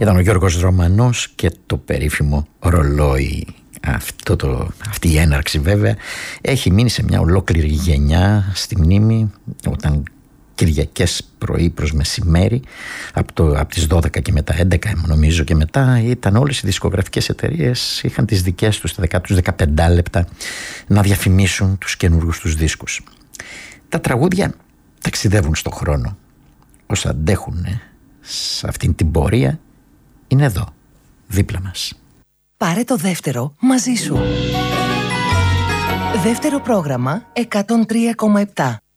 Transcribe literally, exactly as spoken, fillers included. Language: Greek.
Ήταν ο Γιώργος Ρωμανός και το περίφημο ρολόι. Αυτό το, αυτή η έναρξη βέβαια έχει μείνει σε μια ολόκληρη γενιά στη μνήμη, όταν Κυριακές πρωί προς μεσημέρι, από, το, από τις δώδεκα και μετά, έντεκα νομίζω και μετά, ήταν όλες οι δισκογραφικές εταιρείες, είχαν τις δικές τους τα δέκα δεκαπέντε λεπτά να διαφημίσουν τους καινούργους τους δίσκους. Τα τραγούδια ταξιδεύουν στον χρόνο. Όσα αντέχουν σε αυτήν την πορεία είναι εδώ, δίπλα μας. Πάρε το δεύτερο μαζί σου. Δεύτερο πρόγραμμα εκατόν τρία κόμμα επτά.